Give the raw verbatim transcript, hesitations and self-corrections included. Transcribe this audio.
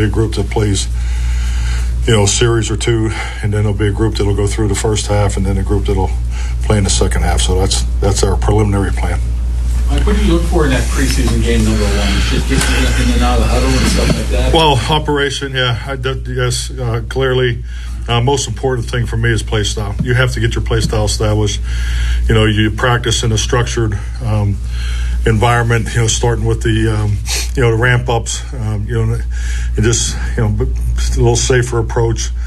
a group that plays, you know, a series or two, and then there'll be a group that'll go through the first half, and then a group that'll play in the second half. So that's that's our preliminary plan. Mike, what do you look for in that preseason game number one? Just getting in and out of the huddle and stuff like that? Well, operation, yeah, I did, yes, uh, clearly. Uh, most important thing for me is play style. You have to get your play style established. You know, you practice in a structured um, environment. You know, starting with the um, you know the ramp ups. Um, you know, and just you know a little safer approach.